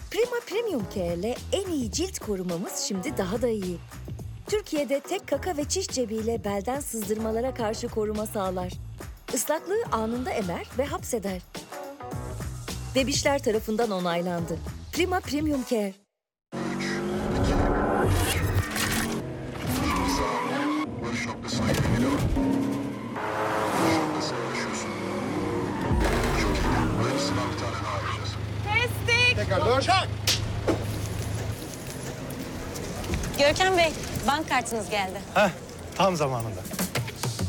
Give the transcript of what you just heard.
Prima Premium Care ile en iyi cilt korumamız şimdi daha da iyi. Türkiye'de tek kaka ve çiş cebiyle belden sızdırmalara karşı koruma sağlar. Islaklığı anında emer ve hapseder. Bebişler tarafından onaylandı. Prima Premium Care. Barış noktasına geliyorum. Barış noktasına ulaşıyorsun. Çok iyi. Aynısından bir tane daha yapacağız. Kestik. Tekrar dön. Çak! Görkem Bey, bank kartınız geldi. Heh, tam zamanında.